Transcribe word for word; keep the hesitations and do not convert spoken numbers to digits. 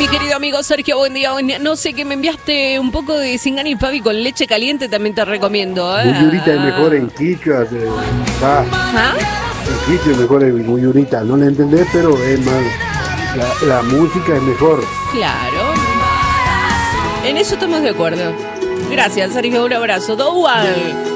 mi querido amigo Sergio, buen día. Buen día. No sé, que me enviaste un poco de Singani y Fabi con leche caliente, también te recomiendo. ¿eh? Muyurita es mejor en quichua. Eh, ¿Ah? En quichua es mejor en muyurita. No le entendés, pero es más. La, la música es mejor. Claro. En eso estamos de acuerdo. Gracias, Sergio. Un abrazo. Doual.